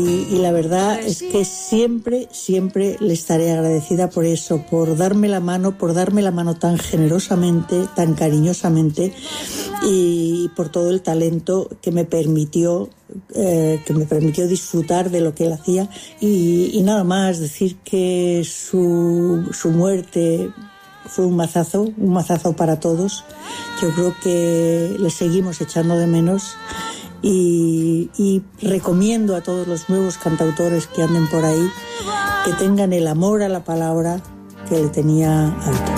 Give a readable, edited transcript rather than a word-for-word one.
Y la verdad es que siempre le estaré agradecida por eso, por darme la mano tan generosamente, tan cariñosamente, y por todo el talento que me permitió disfrutar de lo que él hacía. Y nada más, decir que su muerte fue un mazazo para todos. Yo creo que le seguimos echando de menos. Y recomiendo a todos los nuevos cantautores que anden por ahí que tengan el amor a la palabra que le tenía Alto.